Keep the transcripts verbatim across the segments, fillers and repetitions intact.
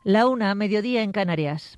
La una, mediodía en Canarias.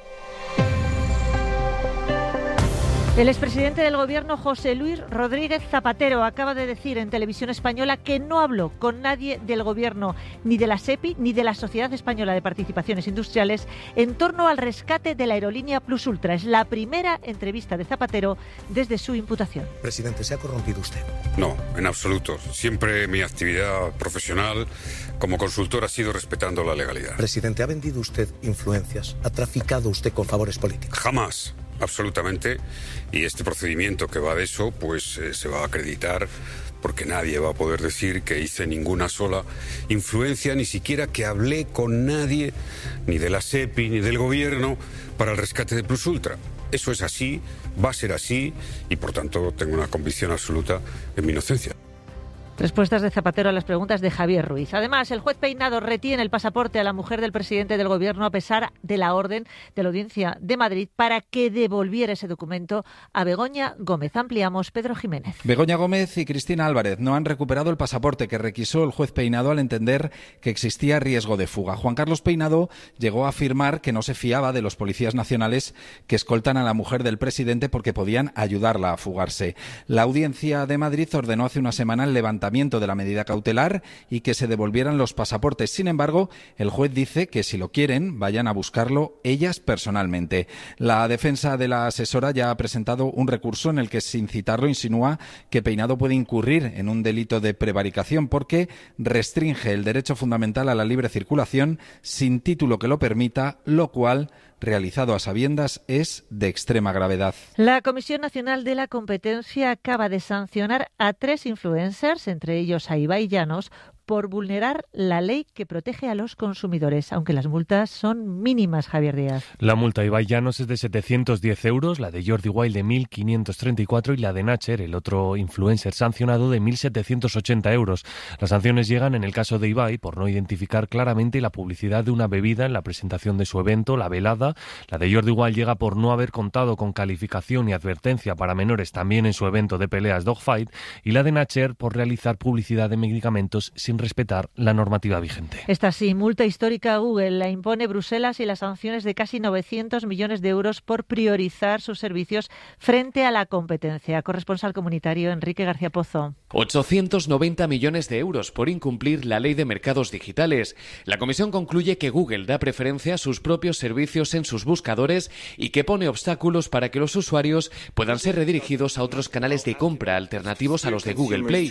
El expresidente del Gobierno, José Luis Rodríguez Zapatero, acaba de decir en Televisión Española que no habló con nadie del Gobierno, ni de la SEPI, ni de la Sociedad Española de Participaciones Industriales, en torno al rescate de la aerolínea Plus Ultra. Es la primera entrevista de Zapatero desde su imputación. Presidente, ¿se ha corrompido usted? No, en absoluto. Siempre mi actividad profesional como consultor ha sido respetando la legalidad. Presidente, ¿ha vendido usted influencias? ¿Ha traficado usted con favores políticos? Jamás. Absolutamente, y este procedimiento que va de eso, pues eh, se va a acreditar porque nadie va a poder decir que hice ninguna sola influencia, ni siquiera que hablé con nadie, ni de la SEPI, ni del Gobierno, para el rescate de Plus Ultra. Eso es así, va a ser así, y por tanto tengo una convicción absoluta en mi inocencia. Respuestas de Zapatero a las preguntas de Javier Ruiz. Además, el juez Peinado retiene el pasaporte a la mujer del presidente del Gobierno a pesar de la orden de la Audiencia de Madrid para que devolviera ese documento a Begoña Gómez. Ampliamos, Pedro Jiménez. Begoña Gómez y Cristina Álvarez no han recuperado el pasaporte que requisó el juez Peinado al entender que existía riesgo de fuga. Juan Carlos Peinado llegó a afirmar que no se fiaba de los policías nacionales que escoltan a la mujer del presidente porque podían ayudarla a fugarse. La Audiencia de Madrid ordenó hace una semana el levantamiento de la medida cautelar y que se devolvieran los pasaportes. Sin embargo, el juez dice que si lo quieren, vayan a buscarlo ellas personalmente. La defensa de la asesora ya ha presentado un recurso en el que, sin citarlo, insinúa que Peinado puede incurrir en un delito de prevaricación porque restringe el derecho fundamental a la libre circulación sin título que lo permita, lo cual, realizado a sabiendas, es de extrema gravedad. La Comisión Nacional de la Competencia acaba de sancionar a tres influencers, entre ellos a Ibai Llanos, por vulnerar la ley que protege a los consumidores, aunque las multas son mínimas, Javier Díaz. La multa a Ibai Llanos es de setecientos diez euros, la de Jordi Wild de mil quinientos treinta y cuatro y la de Nacher, el otro influencer sancionado, de mil setecientos ochenta euros. Las sanciones llegan en el caso de Ibai por no identificar claramente la publicidad de una bebida en la presentación de su evento, la velada. La de Jordi Wild llega por no haber contado con calificación y advertencia para menores también en su evento de peleas Dogfight, y la de Nacher por realizar publicidad de medicamentos sin respetar la normativa vigente. Esta sí, multa histórica a Google la impone Bruselas y las sanciones de casi novecientos millones de euros por priorizar sus servicios frente a la competencia. Corresponsal comunitario Enrique García Pozo. ochocientos noventa millones de euros por incumplir la ley de mercados digitales. La comisión concluye que Google da preferencia a sus propios servicios en sus buscadores y que pone obstáculos para que los usuarios puedan ser redirigidos a otros canales de compra alternativos a los de Google Play.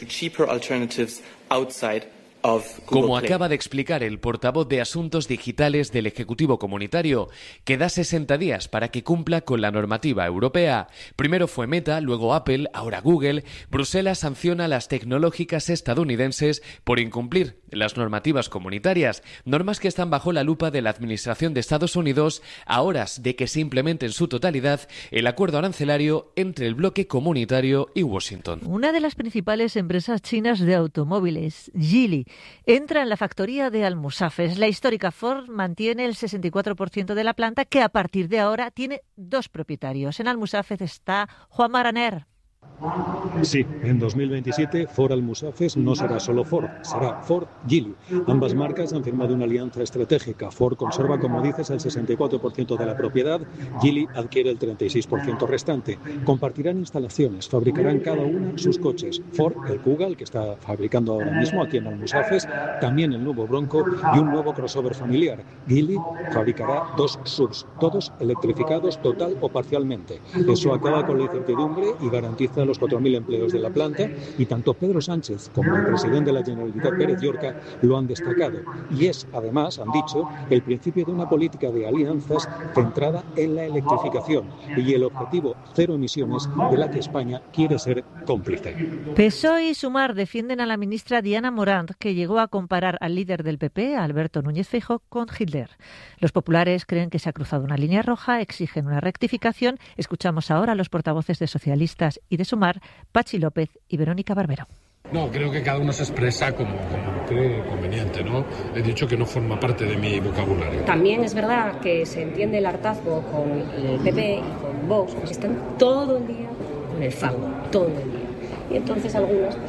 Como acaba de explicar el portavoz de Asuntos Digitales del Ejecutivo Comunitario, que da sesenta días para que cumpla con la normativa europea. Primero fue Meta, luego Apple, ahora Google. Bruselas sanciona a las tecnológicas estadounidenses por incumplir las normativas comunitarias, normas que están bajo la lupa de la Administración de Estados Unidos a horas de que se implemente en su totalidad el acuerdo arancelario entre el bloque comunitario y Washington. Una de las principales empresas chinas de automóviles, Geely, entra en la factoría de Almusafes. La histórica Ford mantiene el sesenta y cuatro por ciento de la planta, que a partir de ahora tiene dos propietarios. En Almusafes está Juan Maraner. Sí, en dos mil veintisiete Ford Almusafes no será solo Ford, será Ford Geely. Ambas marcas han firmado una alianza estratégica. Ford conserva, como dices, el sesenta y cuatro por ciento de la propiedad, Geely adquiere el treinta y seis por ciento restante. Compartirán instalaciones, fabricarán cada una sus coches. Ford, el Kuga, el que está fabricando ahora mismo aquí en Almusafes, también el nuevo Bronco y un nuevo crossover familiar. Geely fabricará dos S U Vs, todos electrificados total o parcialmente. Eso acaba con la incertidumbre y garantiza a los cuatro mil empleos de la planta, y tanto Pedro Sánchez como el presidente de la Generalitat, Pérez Llorca, lo han destacado. Y es, además, han dicho, el principio de una política de alianzas centrada en la electrificación y el objetivo cero emisiones de la que España quiere ser cómplice. P S O E y Sumar defienden a la ministra Diana Morant, que llegó a comparar al líder del P P, Alberto Núñez Feijóo, con Hitler. Los populares creen que se ha cruzado una línea roja, exigen una rectificación. Escuchamos ahora a los portavoces de socialistas y de Sumar, Pachi López y Verónica Barbero. No, creo que cada uno se expresa como, como cree conveniente, ¿no? He dicho que no forma parte de mi vocabulario. También es verdad que se entiende el hartazgo con el P P y con Vox, porque están todo el día con el fango, todo el día. Y entonces algunas pues,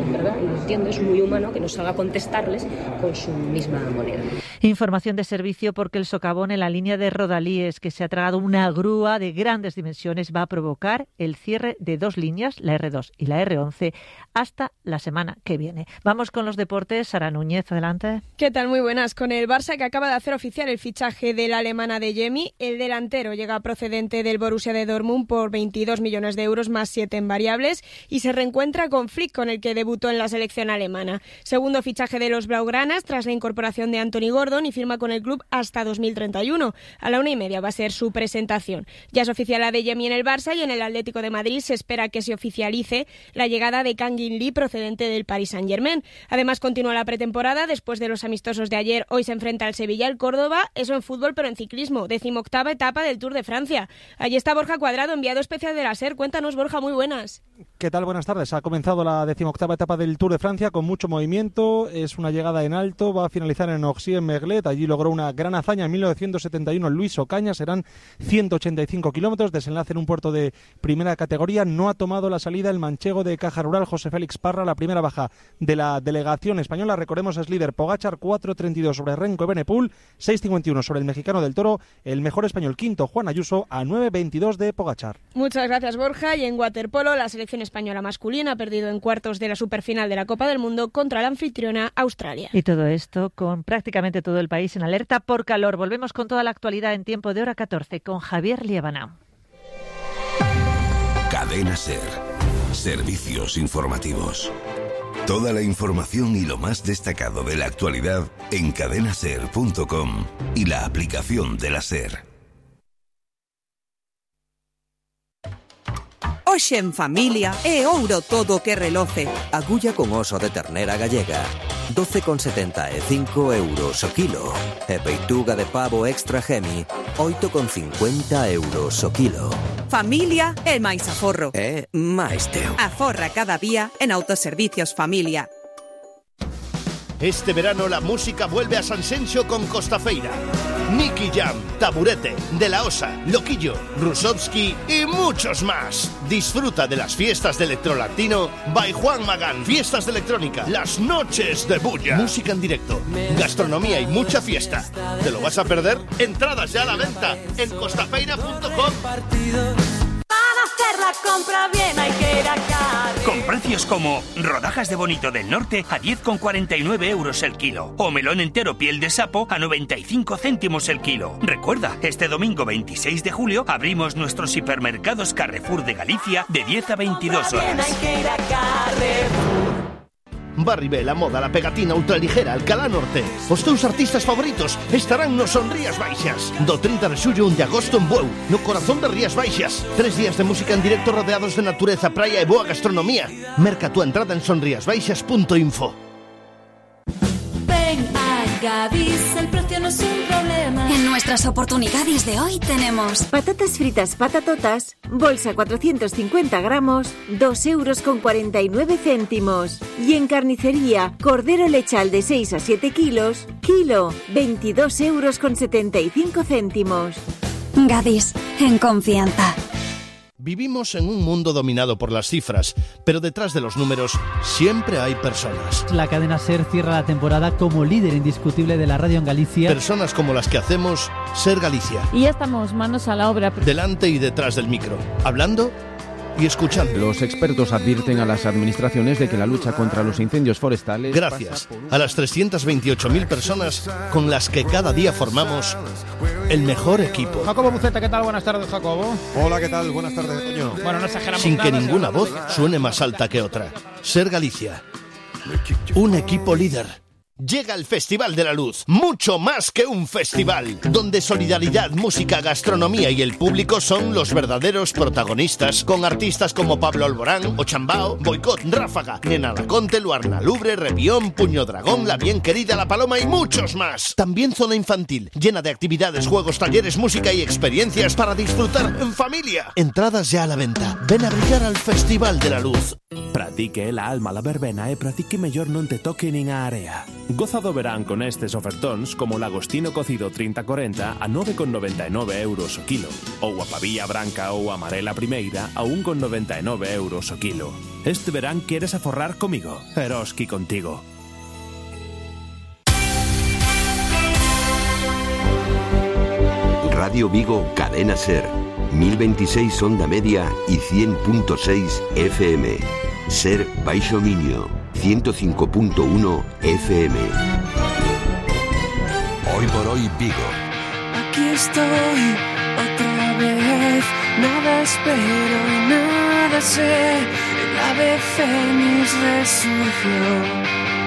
¿verdad? Lo entiendo, es muy humano que no salga a contestarles con su misma moneda. Información de servicio porque el socavón en la línea de Rodalíes, que se ha tragado una grúa de grandes dimensiones, va a provocar el cierre de dos líneas, la erre dos y la erre once, hasta la semana que viene. Vamos con los deportes. Sara Núñez, adelante. ¿Qué tal? Muy buenas. Con el Barça, que acaba de hacer oficial el fichaje de la alemana de Adeyemi, el delantero llega procedente del Borussia de Dortmund por veintidós millones de euros más siete en variables y se reencuentra con Flick, con el que debutó en la selección alemana. Segundo fichaje de los blaugranas tras la incorporación de Anthony Gordon y firma con el club hasta dos mil treinta y uno. A la una y media va a ser su presentación. Ya es oficial Adeyemi en el Barça y en el Atlético de Madrid se espera que se oficialice la llegada de Kang In Lee procedente del Paris Saint-Germain. Además continúa la pretemporada después de los amistosos de ayer. Hoy se enfrenta al Sevilla, el Córdoba, eso en fútbol pero en ciclismo, decimoctava etapa del Tour de Francia. Allí está Borja Cuadrado, enviado especial de la SER. Cuéntanos, Borja, muy buenas. ¿Qué tal? Buenas tardes. Ha comenzado la decimoctava etapa del Tour de Francia con mucho movimiento. Es una llegada en alto, va a finalizar en Orxy-en-Merlet. Allí logró una gran hazaña en mil novecientos setenta y uno Luis Ocaña. Serán ciento ochenta y cinco kilómetros, desenlace en un puerto de primera categoría. No ha tomado la salida el manchego de Caja Rural, José Félix Parra, la primera baja de la delegación española. Recordemos, es líder Pogačar, cuatro treinta y dos sobre Renko Evenepoel, seis cincuenta y uno sobre el mexicano del Toro. El mejor español quinto, Juan Ayuso, a nueve veintidós de Pogačar. Muchas gracias, Borja. Y en waterpolo, la selección española masculina ha perdido en cuartos de la superfinal de la Copa del Mundo contra la anfitriona Australia. Y todo esto con prácticamente todo el país en alerta por calor. Volvemos con toda la actualidad en tiempo de hora catorce con Javier Liebana. Cadena SER. Servicios informativos. Toda la información y lo más destacado de la actualidad en cadena ser punto com y la aplicación de la SER. Hoxe en familia é ouro todo que reloce. Agulla con oso de ternera gallega, doce con setenta e cinco euros o kilo. E peituga de pavo extra Gemi, oito con cincuenta euros o kilo. Familia é máis aforro. É máis teu. Aforra cada día en Autoservicios Familia. Este verano la música vuelve a Sanxenxo con Costafeira. Nicky Jam, Taburete, De La Osa, Loquillo, Rusovsky y muchos más. Disfruta de las fiestas de electrolatino by Juan Magán. Fiestas de electrónica, las noches de bulla. Música en directo, gastronomía y mucha fiesta. ¿Te lo vas a perder? Entradas ya a la venta en costafeira punto com. Hacer la compra bien hay que ir a Carrefour. Con precios como rodajas de bonito del norte a diez con cuarenta y nueve euros el kilo o melón entero piel de sapo a noventa y cinco céntimos el kilo. Recuerda, este domingo veintiséis de julio abrimos nuestros hipermercados Carrefour de Galicia de diez a veintidós horas. Hay que ir a Carrefour. Barribé, la moda, la pegatina ultraligera, Alcalá Norte. Os teus artistas favoritos estarán no Son Rías Baixas. Do trinta de xullo a un de agosto en Bueu, no corazón de Rías Baixas. Tres días de música en directo rodeados de natureza, praia e boa gastronomía. Merca tu entrada en sonriasbaixas punto info. Ven a Gadis, el precio no es un problema. En nuestras oportunidades de hoy tenemos patatas fritas patatotas, bolsa cuatrocientos cincuenta gramos, dos euros con cuarenta y nueve céntimos. Y en carnicería, cordero lechal de seis a siete kilos, kilo, veintidós euros con setenta y cinco céntimos. Gadis, en confianza. Vivimos en un mundo dominado por las cifras, pero detrás de los números siempre hay personas. La cadena SER cierra la temporada como líder indiscutible de la radio en Galicia. Personas como las que hacemos SER Galicia. Y ya estamos manos a la obra. Delante y detrás del micro, hablando y escuchando. Los expertos advierten a las administraciones de que la lucha contra los incendios forestales... Gracias a las trescientas veintiocho mil personas con las que cada día formamos el mejor equipo. Jacobo Buceta, ¿qué tal? Buenas tardes, Jacobo. Hola, ¿qué tal? Buenas tardes, Toño. Bueno, no exageramos Sin nada, que ninguna voz suene más alta que otra. SER Galicia. Un equipo líder. Llega el Festival de la Luz, mucho más que un festival, donde solidaridad, música, gastronomía y el público son los verdaderos protagonistas, con artistas como Pablo Alborán, Ochambao, Boicot, Ráfaga, Nena Laconte, Luarna Lubre, Revión, Puño Dragón, La Bien Querida, La Paloma y muchos más. También zona infantil, llena de actividades, juegos, talleres, música y experiencias para disfrutar en familia. Entradas ya a la venta. Ven a brillar al Festival de la Luz. Pratique la alma la verbena e pratique mellor non te toque nin a area. Goza do verán con estes ofertóns como o lagostino cocido trinta corenta a nove con noventa e nove euros o kilo, ou a pavilla branca ou amarela primeira a un con noventa e nove euros o kilo. Este verán queres aforrar comigo, Eroski contigo. Radio Vigo, Cadena Ser, mil veintiséis onda media y cien punto seis F M. Ser Baixo Miño, ciento cinco punto uno F M. Hoy por hoy Vigo. Aquí estoy otra vez, nada espero y nada sé, el ave fénix resurgió.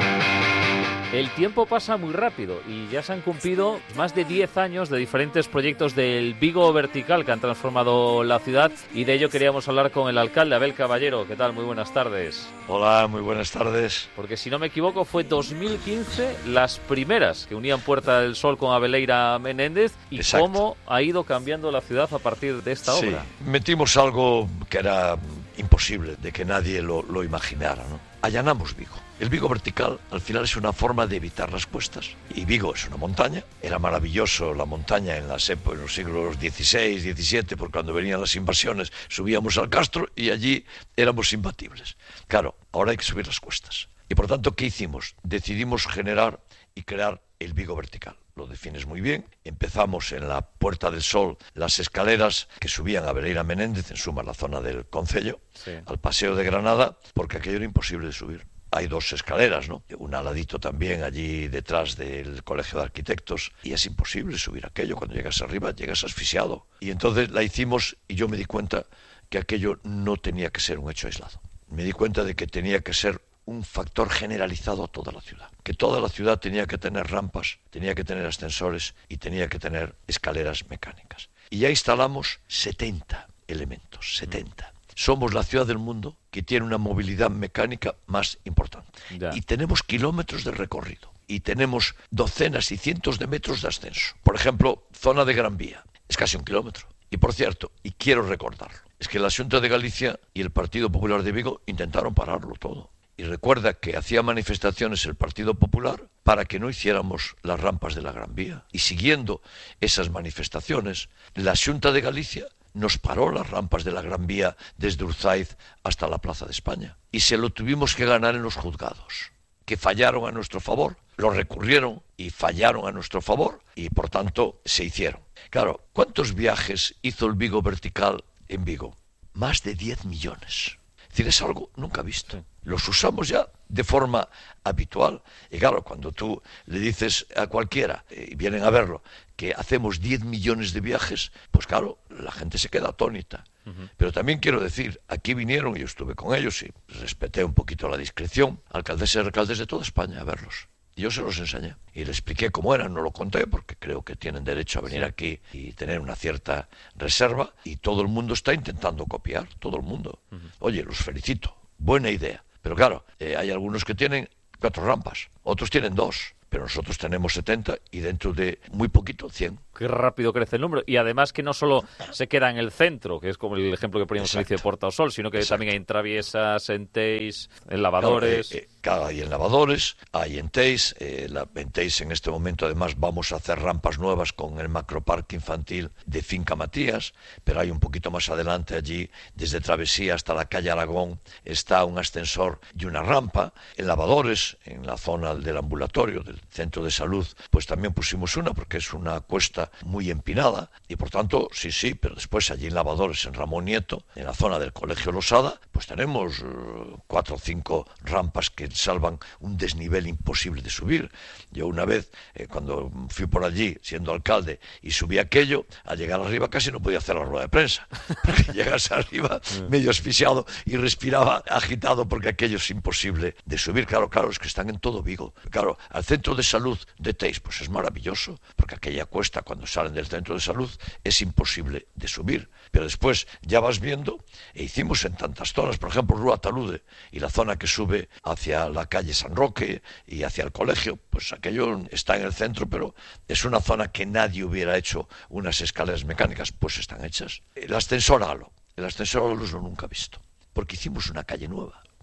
El tiempo pasa muy rápido y ya se han cumplido más de diez años de diferentes proyectos del Vigo Vertical que han transformado la ciudad, y de ello queríamos hablar con el alcalde, Abel Caballero. ¿Qué tal? Muy buenas tardes. Hola, muy buenas tardes. Porque si no me equivoco fue dos mil quince las primeras que unían Puerta del Sol con Abeleira Menéndez, y Exacto. cómo ha ido cambiando la ciudad a partir de esta sí. obra. Metimos algo que era imposible de que nadie lo, lo imaginara, ¿no? Allanamos Vigo. El Vigo Vertical al final es una forma de evitar las cuestas, y Vigo es una montaña. Era maravilloso la montaña en, las épocas, en los siglos dieciséis, diecisiete, porque cuando venían las invasiones subíamos al Castro y allí éramos imbatibles. Claro, ahora hay que subir las cuestas. Y por tanto, ¿qué hicimos? Decidimos generar y crear el Vigo Vertical. Lo defines muy bien. Empezamos en la Puerta del Sol, las escaleras que subían a Abeleira Menéndez, en suma la zona del Concello, sí. al Paseo de Granada, porque aquello era imposible de subir. Hay dos escaleras, ¿no? Una al ladito también, allí detrás del Colegio de Arquitectos, y es imposible subir aquello. Cuando llegas arriba, llegas asfixiado. Y entonces la hicimos, y yo me di cuenta que aquello no tenía que ser un hecho aislado. Me di cuenta de que tenía que ser un factor generalizado a toda la ciudad. Que toda la ciudad tenía que tener rampas, tenía que tener ascensores y tenía que tener escaleras mecánicas. Y ya instalamos setenta elementos, setenta. Somos la ciudad del mundo que tiene una movilidad mecánica más importante. Ya. Y tenemos kilómetros de recorrido. Y tenemos docenas y cientos de metros de ascenso. Por ejemplo, zona de Gran Vía. Es casi un kilómetro. Y por cierto, y quiero recordarlo, es que la Xunta de Galicia y el Partido Popular de Vigo intentaron pararlo todo. Y recuerda que hacía manifestaciones el Partido Popular para que no hiciéramos las rampas de la Gran Vía. Y siguiendo esas manifestaciones, la Xunta de Galicia nos paró las rampas de la Gran Vía desde Urzaiz hasta la Plaza de España. Y se lo tuvimos que ganar en los juzgados, que fallaron a nuestro favor. Lo recurrieron y fallaron a nuestro favor, y por tanto se hicieron. Claro, ¿cuántos viajes hizo el Vigo Vertical en Vigo? Más de diez millones. Es decir, es algo nunca visto. Los usamos ya de forma habitual. Y claro, cuando tú le dices a cualquiera, y eh, vienen a verlo, que hacemos diez millones de viajes, pues claro, la gente se queda atónita. Uh-huh. Pero también quiero decir, aquí vinieron, y yo estuve con ellos y respeté un poquito la discreción, alcaldesas y alcaldes de toda España a verlos. Y yo se los enseñé y les expliqué cómo eran. No lo conté porque creo que tienen derecho a venir sí. aquí y tener una cierta reserva, y todo el mundo está intentando copiar, todo el mundo. Uh-huh. Oye, los felicito, buena idea. Pero claro, eh, hay algunos que tienen cuatro rampas, otros tienen dos, pero nosotros tenemos setenta y dentro de muy poquito, cien. Qué rápido crece el número. Y además que no solo se queda en el centro, que es como el ejemplo que poníamos en el inicio de Puerta del Sol, sino que Exacto. también hay en traviesas, en Teis, en lavadores. Claro, eh, eh, claro, hay en lavadores, hay en Teis. Eh, la, en Teis en este momento además vamos a hacer rampas nuevas con el macroparque infantil de Finca Matías, pero hay un poquito más adelante allí, desde Travesía hasta la calle Aragón, está un ascensor y una rampa. En lavadores, en la zona del ambulatorio, del centro de salud, pues también pusimos una, porque es una cuesta muy empinada, y por tanto, sí, sí, pero después allí en lavadores, en Ramón Nieto, en la zona del Colegio Losada, pues tenemos uh, cuatro o cinco rampas que salvan un desnivel imposible de subir. Yo una vez, eh, cuando fui por allí, siendo alcalde, y subí aquello, al llegar arriba casi no podía hacer la rueda de prensa, porque llegas arriba medio asfixiado y respiraba agitado, porque aquello es imposible de subir. Claro, claro, es que están en todo Vigo. Claro, al centro de salud de Teis, pues es maravilloso, porque aquella cuesta, cuando salen del centro de salud, es imposible de subir. Pero después ya vas viendo, e hicimos en tantas zonas, por ejemplo, Rúa Talude, y la zona que sube hacia la calle San Roque y hacia el colegio, pues aquello está en el centro, pero es una zona que nadie hubiera hecho unas escaleras mecánicas, pues están hechas. El ascensor Halo, el ascensor Halo lo nunca he visto, porque hicimos una calle nueva.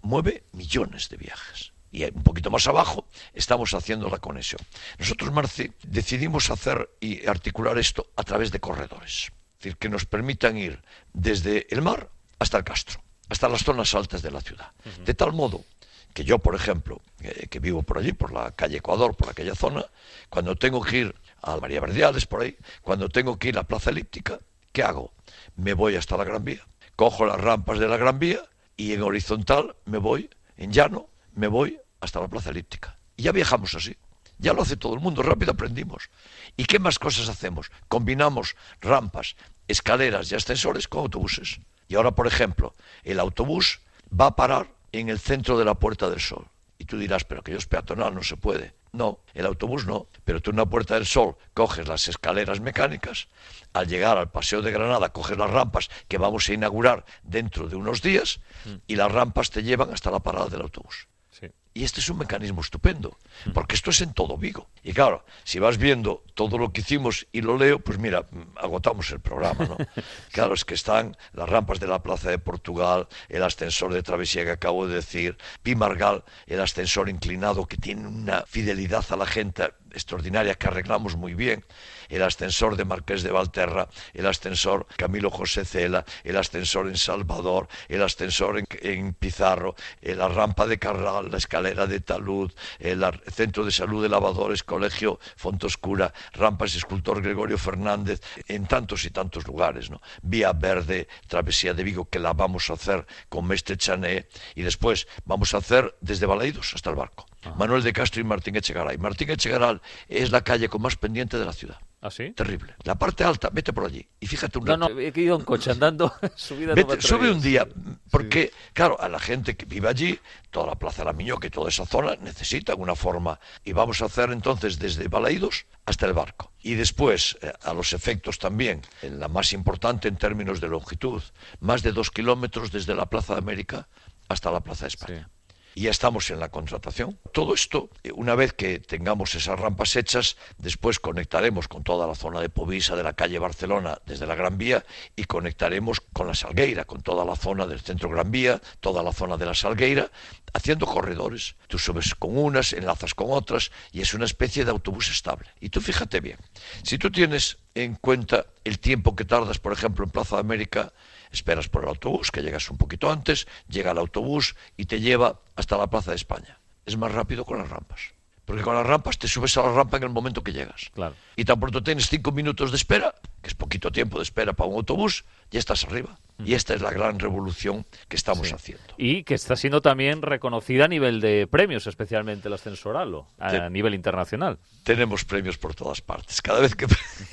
mueve millones de viajes. Y un poquito más abajo estamos haciendo la conexión. Nosotros, Marci, decidimos hacer y articular esto a través de corredores. Es decir, que nos permitan ir desde el mar hasta el Castro, hasta las zonas altas de la ciudad. Uh-huh. De tal modo que yo, por ejemplo, eh, que vivo por allí, por la calle Ecuador, por aquella zona, cuando tengo que ir a María Verdiales, por ahí, cuando tengo que ir a Plaza Elíptica, ¿qué hago? Me voy hasta la Gran Vía, cojo las rampas de la Gran Vía y en horizontal me voy, en llano, me voy hasta la Plaza Elíptica. Y ya viajamos así. Ya lo hace todo el mundo, rápido aprendimos. ¿Y qué más cosas hacemos? Combinamos rampas, escaleras y ascensores con autobuses. Y ahora, por ejemplo, el autobús va a parar en el centro de la Puerta del Sol. Y tú dirás, pero que yo es peatonal, no se puede. No, el autobús no, pero tú en la Puerta del Sol coges las escaleras mecánicas, al llegar al Paseo de Granada coges las rampas que vamos a inaugurar dentro de unos días y las rampas te llevan hasta la parada del autobús. Sí. Y este es un mecanismo estupendo, porque esto es en todo Vigo. Y claro, si vas viendo todo lo que hicimos y lo leo, pues mira, agotamos el programa, ¿no? Claro, es que están las rampas de la Plaza de Portugal, el ascensor de travesía que acabo de decir, Pi Margal, el ascensor inclinado que tiene una fidelidad a la gente extraordinaria que arreglamos muy bien, el ascensor de Marqués de Valterra, el ascensor Camilo José Cela, el ascensor en Salvador, el ascensor en, en Pizarro, la rampa de Carral, la escalera de Talud, el centro de salud de lavadores, colegio Fontoscura, rampas escultor Gregorio Fernández, en tantos y tantos lugares, ¿no? Vía Verde, travesía de Vigo, que la vamos a hacer con Mestre Chané, y después vamos a hacer desde Balaídos hasta el Barco. Ajá. Manuel de Castro y Martín Echegaray. Martín Echegaray es la calle con más pendiente de la ciudad. ¿Ah, sí? Terrible. La parte alta, vete por allí y fíjate un rato. No, no, he ido en coche andando, subida vete, sube un día, porque, sí. Claro, a la gente que vive allí, toda la Plaza de la Miñoca y toda esa zona necesita una forma. Y vamos a hacer entonces desde Balaídos hasta el Barco. Y después, eh, a los efectos también, en la más importante en términos de longitud, más de dos kilómetros desde la Plaza de América hasta la Plaza de España. Sí. Y ya estamos en la contratación. Todo esto, una vez que tengamos esas rampas hechas, después conectaremos con toda la zona de Povisa, de la calle Barcelona, desde la Gran Vía, y conectaremos con la Salgueira, con toda la zona del centro Gran Vía, toda la zona de la Salgueira, haciendo corredores. Tú subes con unas, enlazas con otras, y es una especie de autobús estable. Y tú fíjate bien, si tú tienes en cuenta el tiempo que tardas, por ejemplo, en Plaza de América, esperas por el autobús, que llegas un poquito antes, llega el autobús y te lleva hasta la Plaza de España. Es más rápido con las rampas. Porque con las rampas te subes a la rampa en el momento que llegas. Claro. Y tan pronto tienes cinco minutos de espera, que es poquito tiempo de espera para un autobús, ya estás arriba. Uh-huh. Y esta es la gran revolución que estamos sí. haciendo. Y que está siendo también reconocida a nivel de premios, especialmente el ascensor Halo, a Te- nivel internacional. Tenemos premios por todas partes. Cada vez que...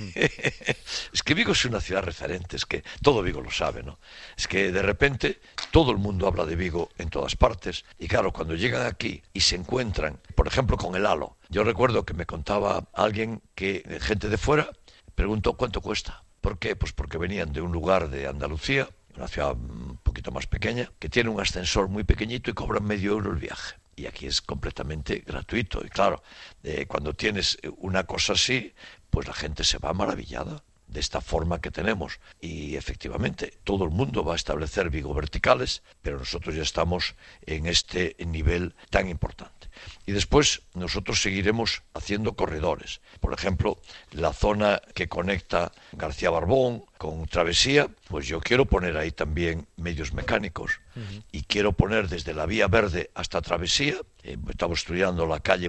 Es que Vigo es una ciudad referente, es que todo Vigo lo sabe, ¿no? Es que de repente todo el mundo habla de Vigo en todas partes. Y claro, cuando llegan aquí y se encuentran, por ejemplo, con el Halo. Yo recuerdo que me contaba alguien que, gente de fuera, preguntó cuánto cuesta. ¿Por qué? Pues porque venían de un lugar de Andalucía, una ciudad un poquito más pequeña, que tiene un ascensor muy pequeñito y cobran medio euro el viaje. Y aquí es completamente gratuito. Y claro, eh, cuando tienes una cosa así, pues la gente se va maravillada de esta forma que tenemos. Y efectivamente, todo el mundo va a establecer Vigo verticales, pero nosotros ya estamos en este nivel tan importante. Y después nosotros seguiremos haciendo corredores. Por ejemplo, la zona que conecta García Barbón con Travesía, pues yo quiero poner ahí también medios mecánicos. Uh-huh. Y quiero poner desde la Vía Verde hasta Travesía, eh, estamos estudiando la calle